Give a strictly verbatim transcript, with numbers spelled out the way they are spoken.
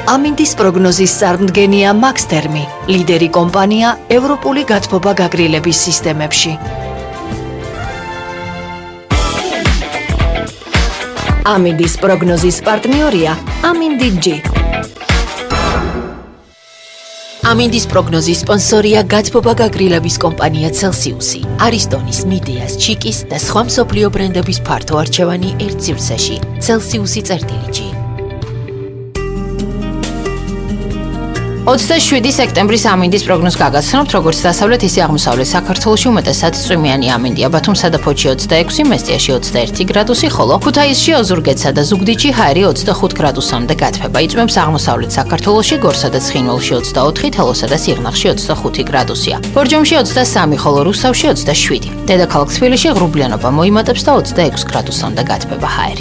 ამინდის პროგნოზის წარმდგენია მაქსთერმი, ლიდერი კომპანია ევროპული გათბობა გაგრილების სისტემებში. ამინდის პროგნოზის პარტნიორია ამინდი ჯი. ამინდის პროგნოზის სპონსორია გათბობა გაგრილების კომპანია Celsius-ი, არისტონის, მიდეას, ჩიკის და სხვა მსოფლიო ბრენდების ფართო არჩევანი ერთ სივრცეში. Celsius-ი წერტილი ჯი. ოცდაშვიდი სექტემბრის ამინდის პროგნოზს გაგაცნობთ, როგორც დასავლეთ, ისე აღმოსავლეთ საქართველოში უმეტესად წვიმიანი ამინდია. ბათუმსა და ფოთში ოცდაექვსი, მესტიაში ოცდაერთი გრადუსი, ხოლო ქუთაისში, ოზურგეთსა და ზუგდიდში ჰაერი ოცდახუთ გრადუსამდე გათბება. იწვევს აღმოსავლეთ საქართველოში, გორსა და ცხინვალში ოცდაოთხი, თელოსა და სიღნაღში ოცდახუთი გრადუსია. ბორჯომში ოცდასამი, ხოლო რუსთავში ოცდაშვიდი. დედაქალაქ თბილისში ღრუბლიანობა მოიმატებს და ოცდაექვსი გრადუსამდე გათბება ჰაერი.